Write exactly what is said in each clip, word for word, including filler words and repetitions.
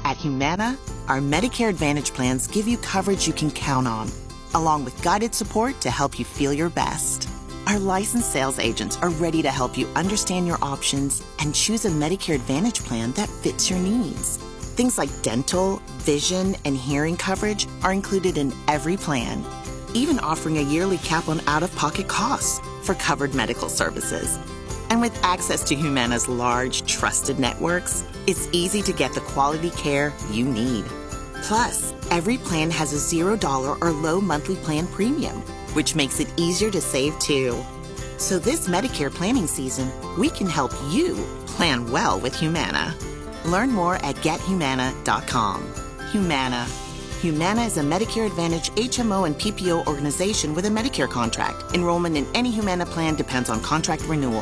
At Humana, our Medicare Advantage plans give you coverage you can count on, along with guided support to help you feel your best. Our licensed sales agents are ready to help you understand your options and choose a Medicare Advantage plan that fits your needs. Things like dental, vision, and hearing coverage are included in every plan, even offering a yearly cap on out-of-pocket costs for covered medical services. And with access to Humana's large, trusted networks, it's easy to get the quality care you need. Plus, every plan has a zero dollar or low monthly plan premium, which makes it easier to save too. So this Medicare planning season, we can help you plan well with Humana. Learn more at get humana dot com. Humana. Humana is a Medicare Advantage H M O and P P O organization with a Medicare contract. Enrollment in any Humana plan depends on contract renewal.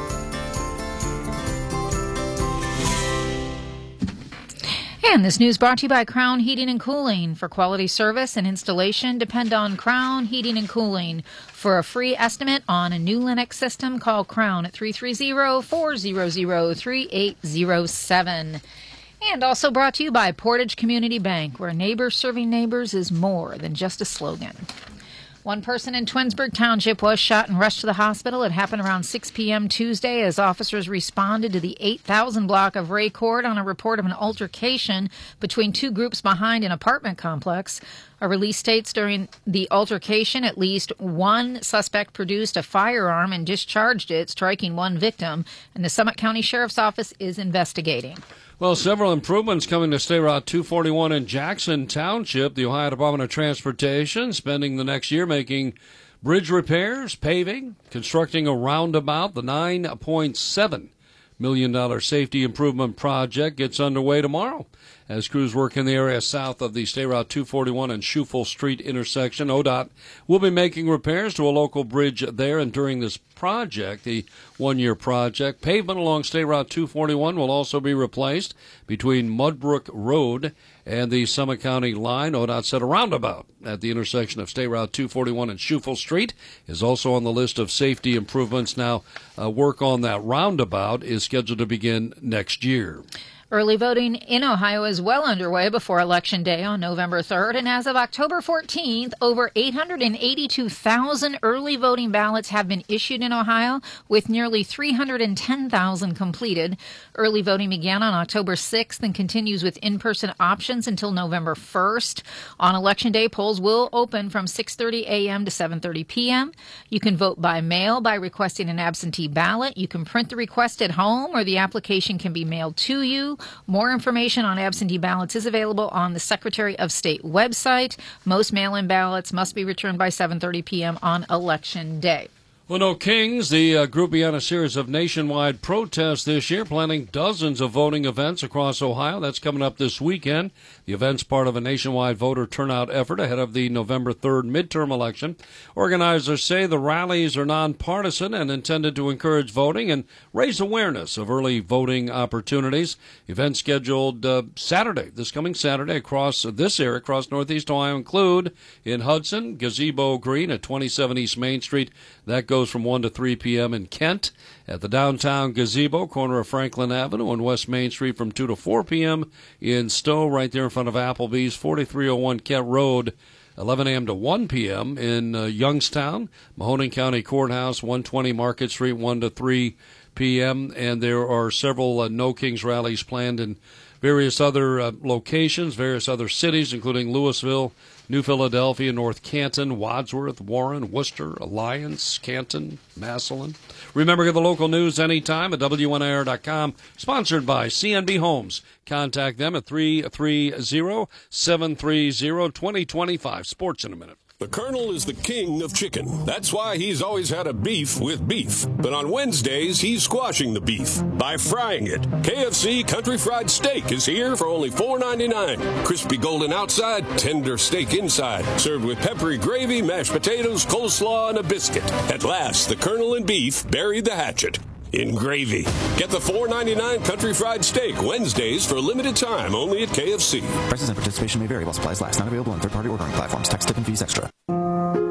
And this news brought to you by Crown Heating and Cooling. For quality service and installation, depend on Crown Heating and Cooling. For a free estimate on a new Lennox system, call Crown at three three zero, four zero zero, three eight zero seven. And also brought to you by Portage Community Bank, where neighbors serving neighbors is more than just a slogan. One person in Twinsburg Township was shot and rushed to the hospital. It happened around six p.m. Tuesday as officers responded to the eight thousand block of Ray Court on a report of an altercation between two groups behind an apartment complex. A release states during the altercation, at least one suspect produced a firearm and discharged it, striking one victim, and the Summit County Sheriff's Office is investigating. Well, several improvements coming to State Route two forty-one in Jackson Township. The Ohio Department of Transportation spending the next year making bridge repairs, paving, constructing a roundabout. The nine point seven million dollars safety improvement project gets underway tomorrow as crews work in the area south of the State Route two forty-one and Schufel Street intersection. O D O T will be making repairs to a local bridge there, and during this project, the one-year project, pavement along State Route two forty-one will also be replaced between Mudbrook Road and the Summit County line. O D O T said a roundabout at the intersection of State Route two forty-one and Schufel Street is also on the list of safety improvements. Now, uh, work on that roundabout is scheduled to begin next year. Early voting in Ohio is well underway before Election Day on November third, and as of October fourteenth, over eight hundred eighty-two thousand early voting ballots have been issued in Ohio, with nearly three hundred ten thousand completed. Early voting began on October sixth and continues with in-person options until November first. On Election Day, polls will open from six thirty a.m. to seven thirty p.m. You can vote by mail by requesting an absentee ballot. You can print the request at home, or the application can be mailed to you. More information on absentee ballots is available on the Secretary of State website. Most mail-in ballots must be returned by seven thirty p.m. on Election Day. Well, no Kings, the uh, group began a series of nationwide protests this year, planning dozens of voting events across Ohio. That's coming up this weekend. The event's part of a nationwide voter turnout effort ahead of the November third midterm election. Organizers say the rallies are nonpartisan and intended to encourage voting and raise awareness of early voting opportunities. Events scheduled uh, Saturday, this coming Saturday, across this area, across Northeast Ohio, include in Hudson, Gazebo Green at twenty-seven East Main Street. That goes from one to three p.m. in Kent. At the downtown Gazebo, corner of Franklin Avenue and West Main Street from two to four p.m. in Stowe, right there in front of Applebee's, forty-three oh one Kent Road, eleven a.m. to one p.m. in uh, Youngstown, Mahoning County Courthouse, one twenty Market Street, one to three p.m. And there are several uh, No Kings rallies planned in various other uh, locations, various other cities, including Louisville, New Philadelphia, North Canton, Wadsworth, Warren, Worcester, Alliance, Canton, Massillon. Remember, get the local news anytime at W N I R dot com. Sponsored by C N B Homes. Contact them at three three zero, seven three zero, two oh two five. Sports in a minute. The Colonel is the king of chicken. That's why he's always had a beef with beef. But on Wednesdays, he's squashing the beef by frying it. K F C Country Fried Steak is here for only four ninety-nine. Crispy golden outside, tender steak inside. Served with peppery gravy, mashed potatoes, coleslaw, and a biscuit. At last, the Colonel and beef buried the hatchet in gravy. Get the four ninety-nine Country Fried Steak Wednesdays for a limited time only at K F C. Prices and participation may vary while supplies last. Not available on third-party ordering platforms. Tax, tip, and fees extra. Progressive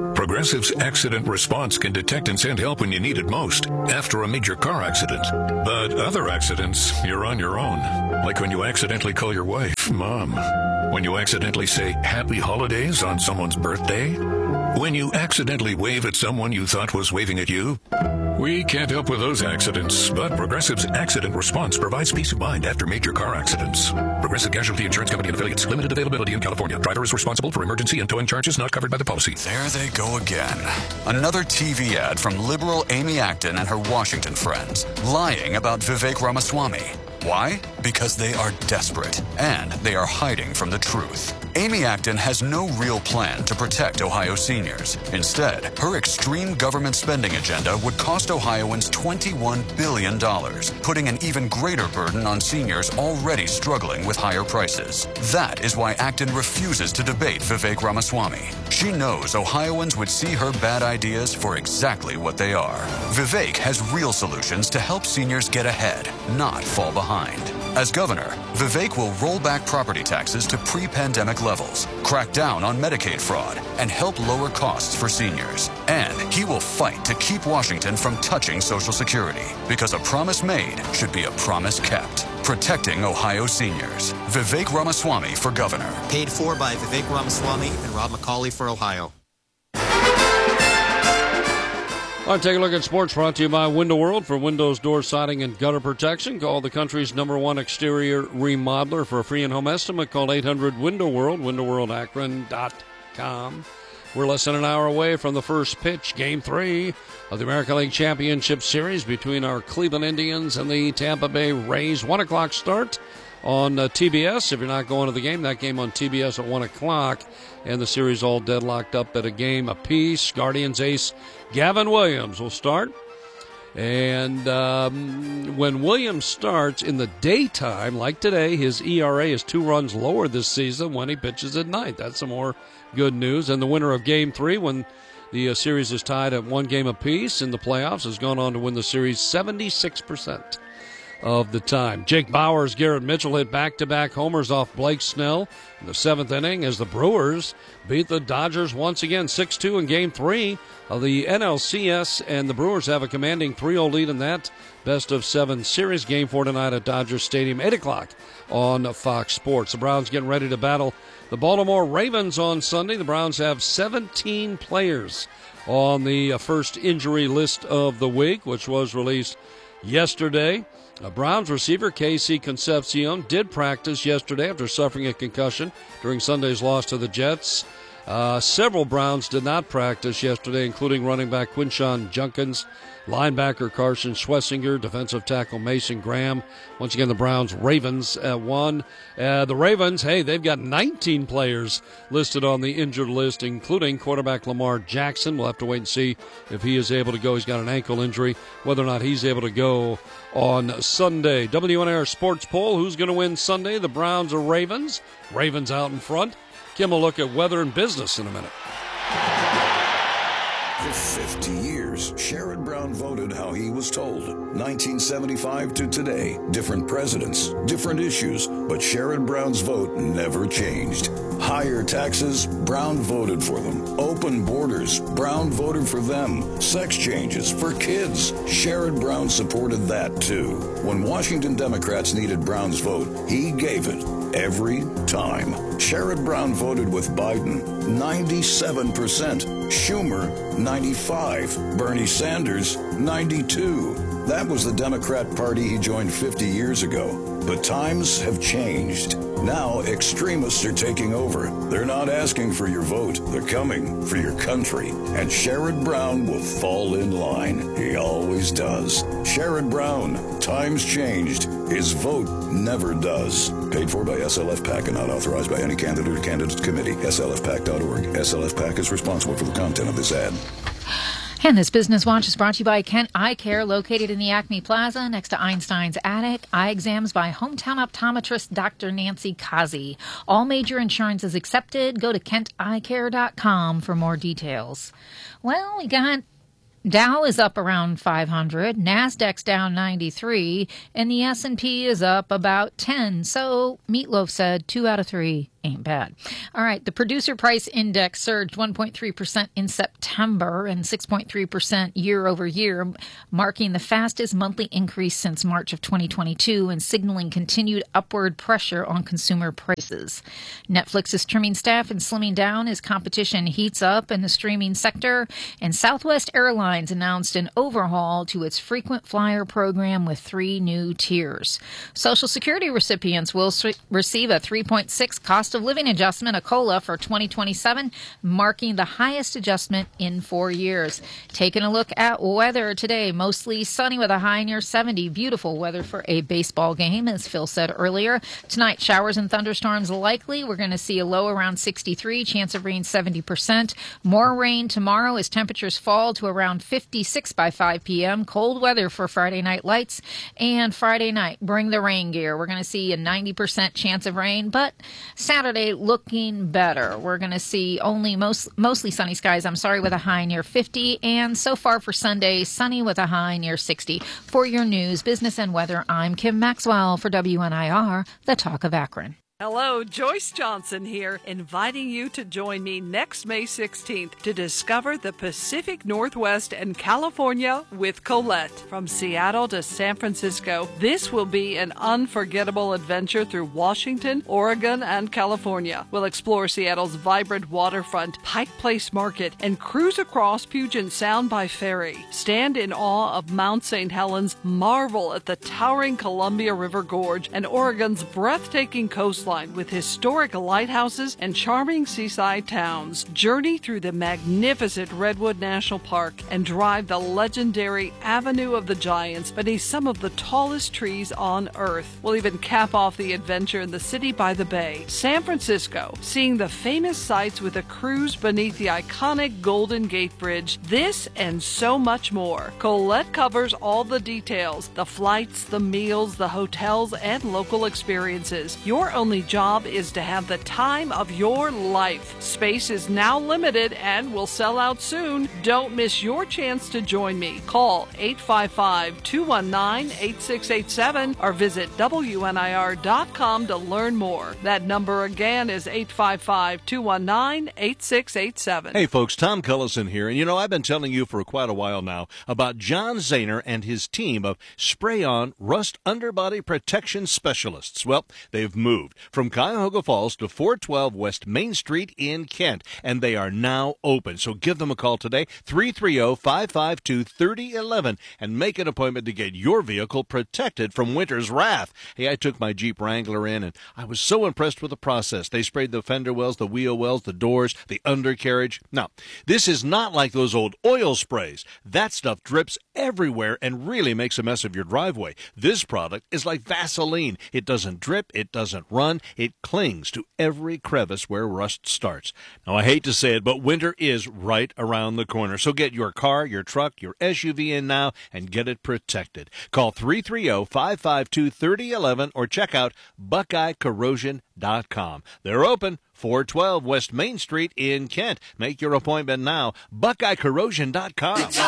Progressive's accident response can detect and send help when you need it most, after a major car accident. But other accidents, you're on your own. Like when you accidentally call your wife Mom. When you accidentally say Happy Holidays on someone's birthday. When you accidentally wave at someone you thought was waving at you. We can't help with those accidents, but Progressive's accident response provides peace of mind after major car accidents. Progressive Casualty Insurance Company and Affiliates. Limited availability in California. Driver is responsible for emergency and towing charges not covered by the policy. There they go again. Another T V ad from liberal Amy Acton and her Washington friends, lying about Vivek Ramaswamy. Why? Because they are desperate, and they are hiding from the truth. Amy Acton has no real plan to protect Ohio seniors. Instead, her extreme government spending agenda would cost Ohioans twenty-one billion dollars, putting an even greater burden on seniors already struggling with higher prices. That is why Acton refuses to debate Vivek Ramaswamy. She knows Ohioans would see her bad ideas for exactly what they are. Vivek has real solutions to help seniors get ahead, not fall behind. As governor, Vivek will roll back property taxes to pre-pandemic levels, crack down on Medicaid fraud, and help lower costs for seniors. And he will fight to keep Washington from touching Social Security, because a promise made should be a promise kept. Protecting Ohio seniors. Vivek Ramaswamy for governor. Paid for by Vivek Ramaswamy and Rob McCauley for Ohio. All right, take a look at sports brought to you by Window World. For windows, door siding, and gutter protection, call the country's number one exterior remodeler for a free and-home estimate. Call eight hundred window world, window world akron dot com. We're less than an hour away from the first pitch, Game three of the American League Championship Series between our Cleveland Indians and the Tampa Bay Rays. one o'clock start on uh, T B S. If you're not going to the game, that game on T B S at one o'clock. And the series all deadlocked up at a game apiece. Guardians ace Gavin Williams will start. And um, when Williams starts in the daytime, like today, his E R A is two runs lower this season when he pitches at night. That's some more good news. And the winner of Game three, when the uh, series is tied at one game apiece in the playoffs, has gone on to win the series seventy-six percent of the time. Jake Bauers, Garrett Mitchell hit back-to-back homers off Blake Snell in the seventh inning as the Brewers beat the Dodgers once again six two in Game three of the N L C S, and the Brewers have a commanding three oh lead in that best-of-seven series. Game four tonight at Dodger Stadium, eight o'clock on Fox Sports. The Browns getting ready to battle the Baltimore Ravens on Sunday. The Browns have seventeen players on the first injury list of the week, which was released yesterday. A Browns receiver, K C Concepcion, did practice yesterday after suffering a concussion during Sunday's loss to the Jets. Uh, several Browns did not practice yesterday, including running back Quinshon Judkins, linebacker Carson Schlesinger, defensive tackle Mason Graham. Once again, the Browns, Ravens at one. Uh, the Ravens, hey, they've got nineteen players listed on the injured list, including quarterback Lamar Jackson. We'll have to wait and see if he is able to go. He's got an ankle injury, whether or not he's able to go on Sunday. W N R Sports Poll, who's going to win Sunday? The Browns or Ravens? Ravens out in front. Kim will look at weather and business in a minute. For fifty years, Sherrod Brown voted how he was told. nineteen seventy-five to today, different presidents, different issues, but Sherrod Brown's vote never changed. Higher taxes, Brown voted for them. Open borders, Brown voted for them. Sex changes for kids, Sherrod Brown supported that too. When Washington Democrats needed Brown's vote, he gave it every time. Sherrod Brown voted with Biden, ninety-seven percent. Schumer, ninety-five. Bernie Sanders, ninety-two. That was the Democrat Party he joined fifty years ago. But times have changed. Now extremists are taking over. They're not asking for your vote. They're coming for your country. And Sherrod Brown will fall in line. He always does. Sherrod Brown, times changed. His vote never does. Paid for by S L F PAC and not authorized by any candidate or candidate committee. S L F PAC dot org. S L F PAC is responsible for the content of this ad. And this Business Watch is brought to you by Kent Eye Care, located in the Acme Plaza next to Einstein's Attic. Eye exams by hometown optometrist Doctor Nancy Kazi. All major insurance is accepted. Go to kent eye care dot com for more details. Well, we got Dow is up around five hundred, NASDAQ's down ninety-three, and the S and P is up about ten. So Meatloaf said two out of three ain't bad. All right, the Producer Price Index surged one point three percent in September and six point three percent year over year, marking the fastest monthly increase since March of twenty twenty-two and signaling continued upward pressure on consumer prices. Netflix is trimming staff and slimming down as competition heats up in the streaming sector, and Southwest Airlines announced an overhaul to its frequent flyer program with three new tiers. Social Security recipients will receive a three point six cost of living adjustment, a COLA, for twenty twenty-seven, marking the highest adjustment in four years. Taking a look at weather today, mostly sunny with a high near seventy. Beautiful weather for a baseball game, as Phil said earlier. Tonight, showers and thunderstorms likely. We're going to see a low around sixty-three, chance of rain seventy percent. More rain tomorrow as temperatures fall to around fifty-six by five p.m. Cold weather for Friday night lights. And Friday night, bring the rain gear. We're going to see a ninety percent chance of rain, but Saturday looking better. We're going to see only most mostly sunny skies, I'm sorry, with a high near fifty. And so far for Sunday, sunny with a high near sixty. For your news, business, and weather, I'm Kim Maxwell for W N I R, the Talk of Akron. Hello, Joyce Johnson here, inviting you to join me next May sixteenth to discover the Pacific Northwest and California with Colette. From Seattle to San Francisco, this will be an unforgettable adventure through Washington, Oregon, and California. We'll explore Seattle's vibrant waterfront, Pike Place Market, and cruise across Puget Sound by ferry. Stand in awe of Mount Saint Helens, marvel at the towering Columbia River Gorge, and Oregon's breathtaking coastline with historic lighthouses and charming seaside towns. Journey through the magnificent Redwood National Park and drive the legendary Avenue of the Giants beneath some of the tallest trees on Earth. We'll even cap off the adventure in the city by the bay, San Francisco, seeing the famous sights with a cruise beneath the iconic Golden Gate Bridge. This and so much more. Colette covers all the details, the flights, the meals, the hotels, and local experiences. Your only job is to have the time of your life. Space is now limited and will sell out soon. Don't miss your chance to join me. Call eight five five, two one nine, eight six eight seven or visit W N I R dot com to learn more. That number again is eight five five, two one nine, eight six eight seven. Hey folks, Tom Cullison here, and you know I've been telling you for quite a while now about John Zahner and his team of spray-on rust underbody protection specialists. Well, they've moved from Cuyahoga Falls to four twelve West Main Street in Kent, and they are now open. So give them a call today, three three zero, five five two, three zero one one, and make an appointment to get your vehicle protected from winter's wrath. Hey, I took my Jeep Wrangler in, and I was so impressed with the process. They sprayed the fender wells, the wheel wells, the doors, the undercarriage. Now, this is not like those old oil sprays. That stuff drips everywhere and really makes a mess of your driveway. This product is like Vaseline. It doesn't drip, it doesn't run, it clings to every crevice where rust starts. Now, I hate to say it, but winter is right around the corner. So get your car, your truck, your S U V in now and get it protected. Call three three zero, five five two, three zero one one or check out Buckeye Corrosion dot com. They're open, four twelve West Main Street in Kent. Make your appointment now, Buckeye Corrosion dot com.